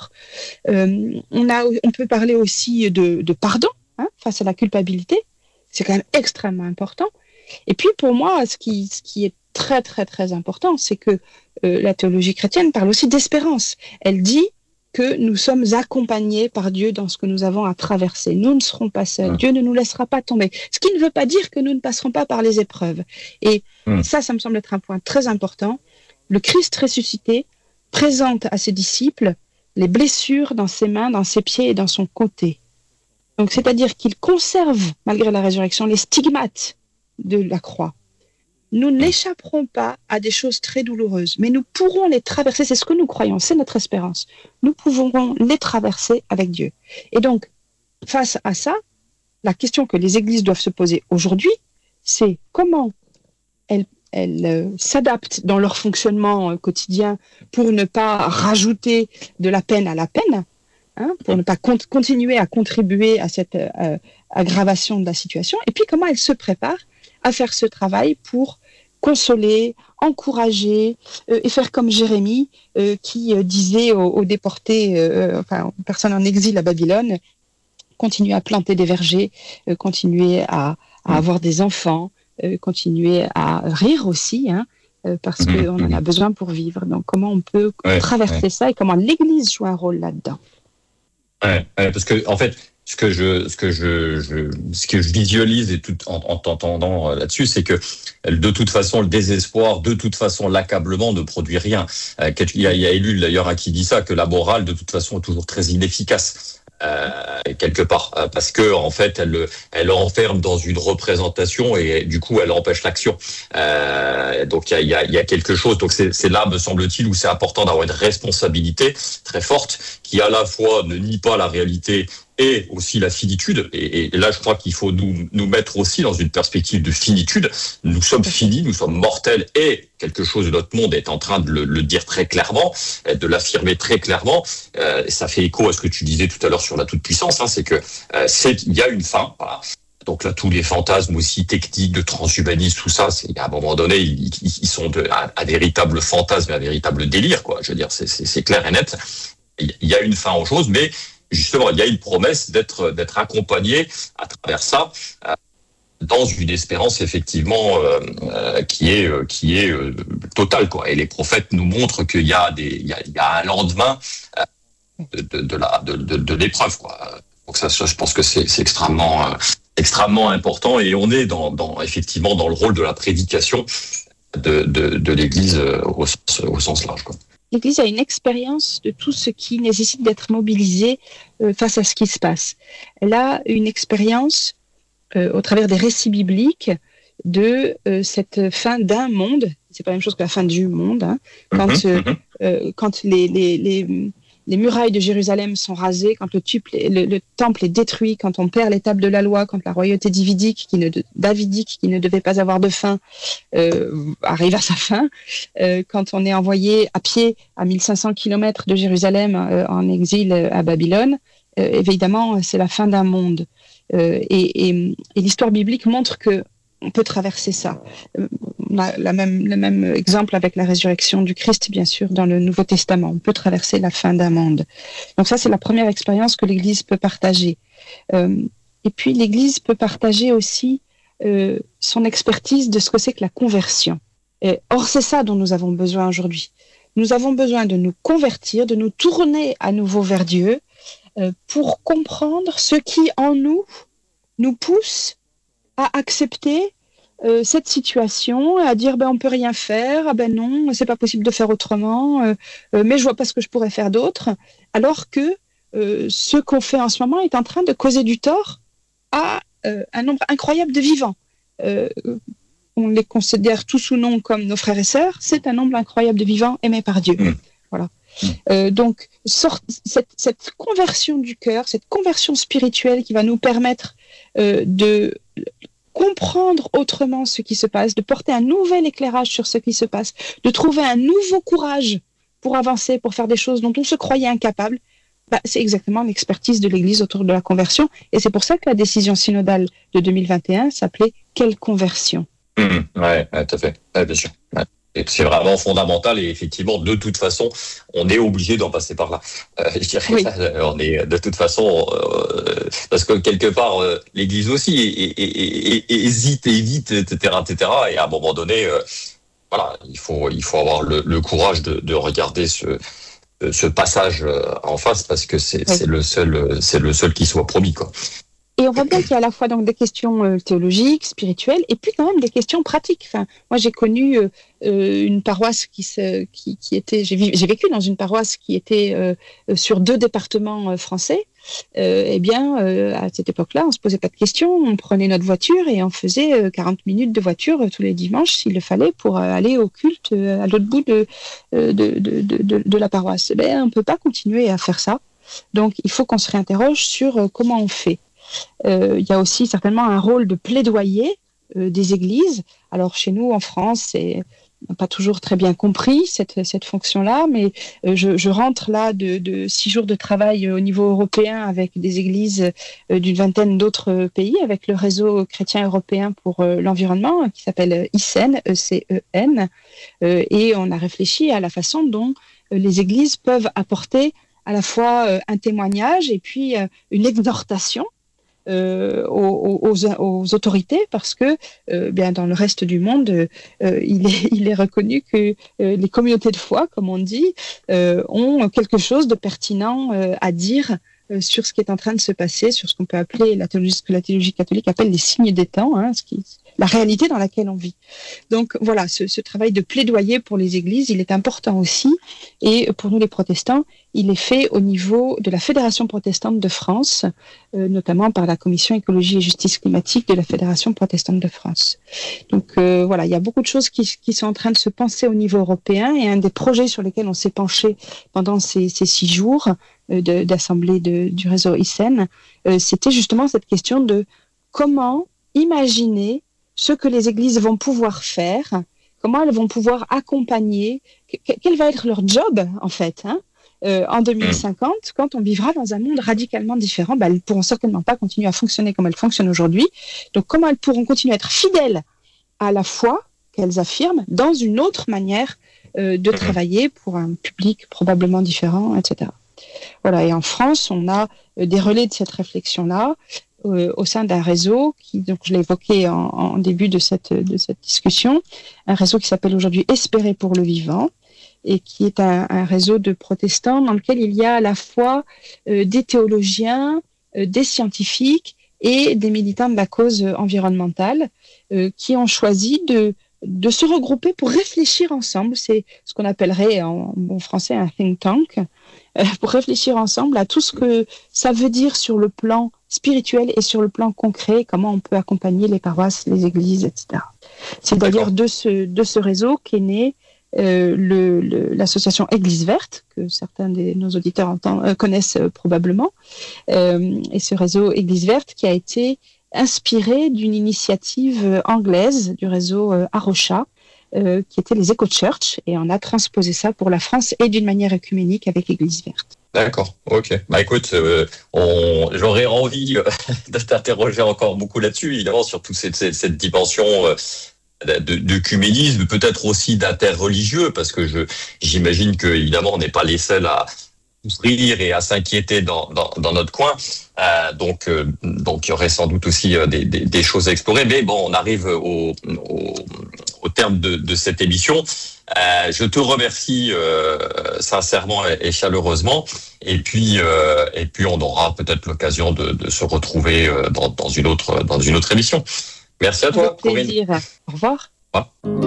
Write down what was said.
l'autre. On peut parler aussi de pardon, hein, face à la culpabilité. C'est quand même extrêmement important. Et puis, pour moi, ce qui est très, très, très important, c'est que la théologie chrétienne parle aussi d'espérance. Elle dit que nous sommes accompagnés par Dieu dans ce que nous avons à traverser. Nous ne serons pas seuls. Dieu ne nous laissera pas tomber. Ce qui ne veut pas dire que nous ne passerons pas par les épreuves. Et ça me semble être un point très important. Le Christ ressuscité présente à ses disciples les blessures dans ses mains, dans ses pieds et dans son côté. Donc, c'est-à-dire qu'il conserve, malgré la résurrection, les stigmates de la croix. Nous n'échapperons pas à des choses très douloureuses, mais nous pourrons les traverser. C'est ce que nous croyons, c'est notre espérance. Nous pourrons les traverser avec Dieu. Et donc, face à ça, la question que les églises doivent se poser aujourd'hui, c'est comment elles s'adaptent dans leur fonctionnement quotidien pour ne pas rajouter de la peine à la peine, hein, pour ne pas continuer à contribuer à cette aggravation de la situation, et puis comment elles se préparent à faire ce travail pour consoler, encourager et faire comme Jérémie qui disait aux déportés, aux personnes en exil à Babylone, continuez à planter des vergers, continuez à avoir des enfants, continuer à rire aussi, hein, parce qu'on en a besoin pour vivre. Donc comment on peut traverser ça et comment l'Église joue un rôle là-dedans. Parce que en fait, ce que je visualise et tout en t'entendant là-dessus, c'est que de toute façon le désespoir, de toute façon l'accablement ne produit rien. Il y a Ellul d'ailleurs qui dit ça, que la morale de toute façon est toujours très inefficace. Quelque part, parce que en fait elle enferme dans une représentation et du coup elle empêche l'action. Donc il y a quelque chose. Donc c'est là, me semble-t-il, où c'est important d'avoir une responsabilité très forte qui à la fois ne nie pas la réalité et aussi la finitude. Et là, je crois qu'il faut nous mettre aussi dans une perspective de finitude. Nous sommes finis, nous sommes mortels, et quelque chose de notre monde est en train de le dire très clairement, de l'affirmer très clairement. Ça fait écho à ce que tu disais tout à l'heure sur la toute-puissance, hein, c'est que il y a une fin. Voilà. Donc là, tous les fantasmes aussi techniques de transhumanisme, tout ça, à un moment donné, ils sont un véritable fantasme, un véritable délire, quoi. Je veux dire, c'est clair et net. Il y a une fin aux choses, mais justement, il y a une promesse d'être accompagné à travers ça dans une espérance effectivement qui est totale, quoi. Et les prophètes nous montrent qu'il y a un lendemain de l'épreuve, quoi. Donc ça, je pense que c'est extrêmement important, et on est effectivement dans le rôle de la prédication de l'Église au sens large, quoi. L'Église a une expérience de tout ce qui nécessite d'être mobilisé face à ce qui se passe. Elle a une expérience au travers des récits bibliques de cette fin d'un monde. C'est pas la même chose que la fin du monde, hein. Quand les murailles de Jérusalem sont rasées, quand le temple est détruit, quand on perd les tables de la loi, quand la royauté davidique qui ne devait pas avoir de fin arrive à sa fin, quand on est envoyé à pied à 1500 km de Jérusalem en exil à Babylone, évidemment, c'est la fin d'un monde. Et l'histoire biblique montre que on peut traverser ça. On a le même exemple avec la résurrection du Christ, bien sûr, dans le Nouveau Testament. On peut traverser la fin d'un monde. Donc ça, c'est la première expérience que l'Église peut partager. Et puis, l'Église peut partager aussi son expertise de ce que c'est que la conversion. Or, c'est ça dont nous avons besoin aujourd'hui. Nous avons besoin de nous convertir, de nous tourner à nouveau vers Dieu pour comprendre ce qui, en nous pousse à accepter cette situation, à dire on peut rien faire, non, c'est pas possible de faire autrement, mais je vois pas ce que je pourrais faire d'autre, alors que ce qu'on fait en ce moment est en train de causer du tort à un nombre incroyable de vivants. On les considère tous ou non comme nos frères et sœurs, c'est un nombre incroyable de vivants aimés par Dieu. Voilà. Donc cette conversion du cœur, cette conversion spirituelle qui va nous permettre de comprendre autrement ce qui se passe, de porter un nouvel éclairage sur ce qui se passe, de trouver un nouveau courage pour avancer, pour faire des choses dont on se croyait incapable, c'est exactement l'expertise de l'Église autour de la conversion. Et c'est pour ça que la décision synodale de 2021 s'appelait « Quelle conversion ?» Ouais, tout à fait. Ouais, bien sûr. Ouais. Et c'est vraiment fondamental et effectivement, de toute façon, on est obligé d'en passer par là. Je dirais, Oui. on est de toute façon, parce que quelque part, l'Église aussi hésite, évite, etc., etc. Et à un moment donné, voilà, il faut avoir le courage de regarder ce passage en face parce que Oui. c'est le seul qui soit promis, quoi. Et on voit bien qu'il y a à la fois donc des questions théologiques, spirituelles, et puis quand même des questions pratiques. Enfin, moi, j'ai connu une paroisse qui était, j'ai vécu dans une paroisse qui était sur 2 départements français. Eh bien, à cette époque-là, on se posait pas de questions, on prenait notre voiture et on faisait 40 minutes de voiture tous les dimanches s'il le fallait pour aller au culte à l'autre bout de la paroisse. Ben, on peut pas continuer à faire ça. Donc, il faut qu'on se réinterroge sur comment on fait. Il y a aussi certainement un rôle de plaidoyer des églises. Alors chez nous en France, on n'a pas toujours très bien compris cette fonction-là, mais je rentre là de 6 jours de travail au niveau européen avec des églises d'une vingtaine d'autres pays, avec le réseau chrétien européen pour l'environnement qui s'appelle ICEN, ECEN, et on a réfléchi à la façon dont les églises peuvent apporter à la fois un témoignage et puis une exhortation aux autorités parce que bien dans le reste du monde, il est reconnu que les communautés de foi, comme on dit, ont quelque chose de pertinent à dire sur ce qui est en train de se passer, sur ce qu'on peut appeler ce que la théologie catholique appelle les signes des temps, la réalité dans laquelle on vit. Donc voilà, ce travail de plaidoyer pour les églises, il est important aussi, et pour nous les protestants, il est fait au niveau de la Fédération protestante de France, notamment par la Commission écologie et justice climatique de la Fédération protestante de France. Donc voilà, il y a beaucoup de choses qui sont en train de se penser au niveau européen, et un des projets sur lesquels on s'est penché pendant ces 6 jours d'assemblée du réseau ICEN, c'était justement cette question de comment imaginer ce que les églises vont pouvoir faire, comment elles vont pouvoir accompagner, quel va être leur job en fait, en 2050, quand on vivra dans un monde radicalement différent. Elles ne pourront certainement pas continuer à fonctionner comme elles fonctionnent aujourd'hui. Donc comment elles pourront continuer à être fidèles à la foi qu'elles affirment dans une autre manière de travailler pour un public probablement différent, etc. Voilà, et en France, on a des relais de cette réflexion-là au sein d'un réseau qui, donc je l'ai évoqué en début de cette discussion, un réseau qui s'appelle aujourd'hui Espérer pour le vivant et qui est un réseau de protestants dans lequel il y a à la fois des théologiens, des scientifiques et des militants de la cause environnementale qui ont choisi de se regrouper pour réfléchir ensemble. C'est ce qu'on appellerait en bon français un think tank, pour réfléchir ensemble à tout ce que ça veut dire sur le plan spirituel et sur le plan concret, comment on peut accompagner les paroisses, les églises, etc. C'est d'ailleurs de ce réseau qu'est née l'association Église Verte, que certains de nos auditeurs connaissent probablement, et ce réseau Église Verte qui a été inspiré d'une initiative anglaise du réseau Arocha, qui était les Eco-Church, et on a transposé ça pour la France et d'une manière œcuménique avec l'Église Verte. D'accord, ok. Bah écoute, j'aurais envie de t'interroger encore beaucoup là-dessus, évidemment, sur toute cette dimension d'œcuménisme, peut-être aussi d'interreligieux, parce que j'imagine que évidemment on n'est pas les seuls à souffrir et à s'inquiéter dans notre coin. Donc il y aurait sans doute aussi des choses à explorer. Mais bon, on arrive au terme de cette émission. Je te remercie sincèrement et chaleureusement. Et puis on aura peut-être l'occasion de se retrouver dans une autre émission. Merci à toi, Avec plaisir. Au revoir. Corinne.